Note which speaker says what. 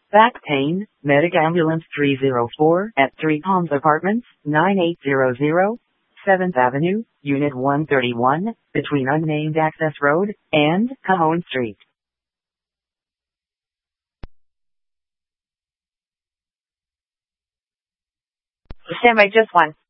Speaker 1: Back pain, Medic Ambulance 304 at 3 Palms Apartments, 9800 7th Avenue, Unit 131, between Unnamed Access Road and Cajon Street.
Speaker 2: Stand by, just one.